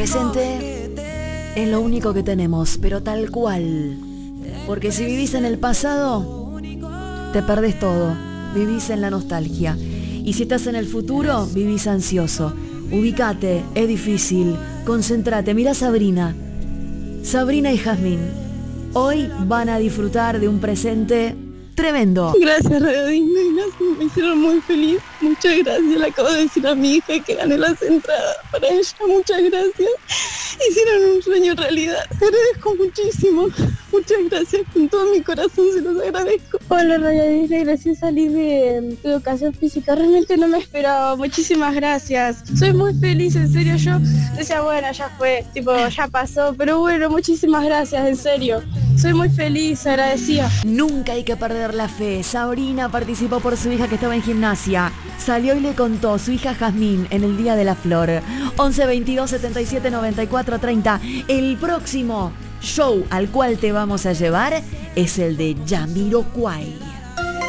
presente es lo único que tenemos, pero tal cual. Porque si vivís en el pasado, te perdés todo. Vivís en la nostalgia. Y si estás en el futuro, vivís ansioso. Ubicate, es difícil. Concéntrate. Mirá Sabrina. Sabrina y Jazmín hoy van a disfrutar de un presente tremendo. Gracias, Radio Disney, me hicieron muy feliz. Muchas gracias. Le acabo de decir a mi hija que gané las entradas para ella. Muchas gracias. Hicieron un sueño realidad. Te agradezco muchísimo. Muchas gracias. Con todo mi corazón se los agradezco. Hola, Radio Disney. Recién salí de educación física. Realmente no me esperaba. Muchísimas gracias. Soy muy feliz, en serio. Yo decía, bueno, ya fue. Tipo, ya pasó. Pero bueno, muchísimas gracias, en serio. Soy muy feliz, agradecida. Nunca hay que perder la fe. Sabrina participó por su hija que estaba en gimnasia. Salió y le contó su hija Jazmín en el Día de la Flor. 11 22 77 94 30. El próximo show al cual te vamos a llevar es el de Jamiroquai.